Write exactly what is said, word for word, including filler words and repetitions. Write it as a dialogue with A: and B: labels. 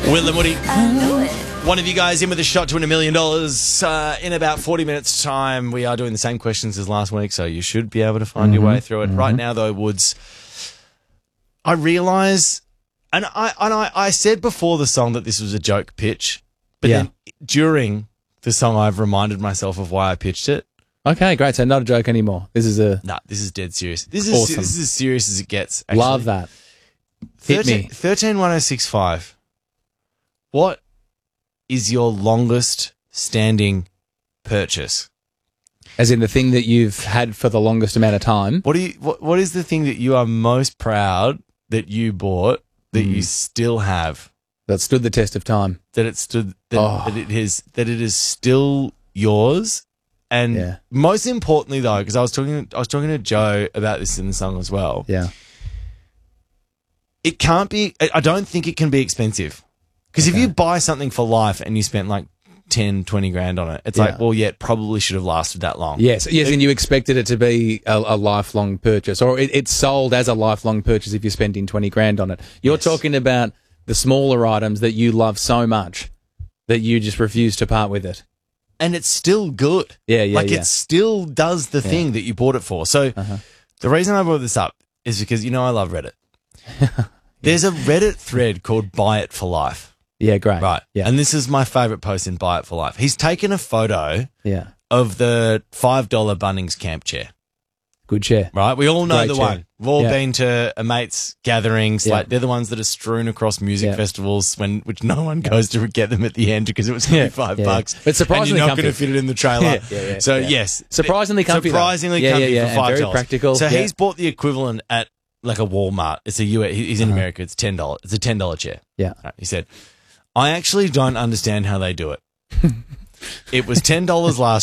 A: Will and Woody.
B: I knew it.
A: One of you guys in with a shot to win a million dollars uh, in about forty minutes' time. We are doing the same questions as last week, so you should be able to find
C: Mm-hmm.
A: your way through it.
C: Mm-hmm.
A: Right now, though, Woods, I realise, and I and I, I said before the song that this was a joke pitch, but
C: Yeah.
A: then during the song, I've reminded myself of why I pitched it.
C: Okay, great. So not a joke anymore. This is a
A: Nah, this is dead serious. This is
C: Awesome.
A: this is as serious as it gets. Actually.
C: love that. Hit me.
A: thirteen one oh six five. What is your longest standing purchase?
C: As in the thing that you've had for the longest amount of time.
A: What do you what, what is the thing that you are most proud that you bought that
C: Mm.
A: you still have?
C: That stood the test of time.
A: That it stood that,
C: Oh.
A: that it is that it is still yours? And
C: Yeah.
A: most importantly though, because I was talking I was talking to Joe about this in the song as well.
C: Yeah.
A: It can't be I I don't think it can be expensive. Because
C: Okay.
A: if you buy something for life and you spent like ten, twenty grand on it, it's
C: Yeah.
A: like, well, yeah, it probably should have lasted that long.
C: Yes, yes, and you expected it to be a, a lifelong purchase, or it, it's sold as a lifelong purchase if you're spending twenty grand on it. You're
A: Yes.
C: talking about the smaller items that you love so much that you just refuse to part with it.
A: And it's still good.
C: Yeah, yeah,
A: Like
C: yeah.
A: it still does the thing that you bought it for. So
C: Uh-huh.
A: the reason I brought this up is because, you know, I love Reddit. There's a Reddit thread called Buy It for Life.
C: Yeah, great.
A: Right.
C: Yeah.
A: And this is my favorite post in Buy It for Life. He's taken a photo
C: yeah.
A: of the five dollar Bunnings camp chair.
C: Good chair.
A: Right? We all know
C: Great
A: the
C: chair.
A: one. We've all
C: Yeah.
A: been to a mate's gatherings.
C: Yeah.
A: Like they're the ones that are strewn across music
C: Yeah.
A: festivals when which no one goes to get them at the end because it was
C: Yeah.
A: only five
C: Yeah.
A: bucks.
C: But surprisingly
A: and you're not
C: comfy.
A: going to fit it in the trailer.
C: Yeah, yeah, yeah,
A: so
C: yeah.
A: yes,
C: Surprisingly comfy, though.
A: Surprisingly
C: Yeah,
A: comfy
C: yeah, yeah,
A: for
C: and
A: five
C: very
A: dollars.
C: practical.
A: So
C: Yeah.
A: he's bought the equivalent at like a Walmart. It's a U S. He's in
C: Uh-huh.
A: America. It's ten dollars. It's a ten dollar chair.
C: Yeah.
A: Right, he said, "I actually don't understand how they do it. It was ten dollars last."